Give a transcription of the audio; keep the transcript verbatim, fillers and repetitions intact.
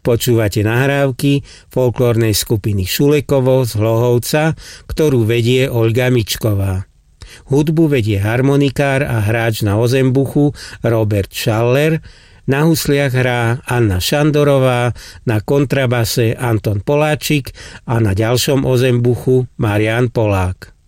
Počúvate nahrávky folklórnej skupiny Šulekovo z Hlohovca, ktorú vedie Olga Mičková. Hudbu vedie harmonikár a hráč na ozembuchu Robert Schaller, na husliach hrá Anna Šandorová, na kontrabase Anton Poláčik a na ďalšom ozembuchu Marián Polák.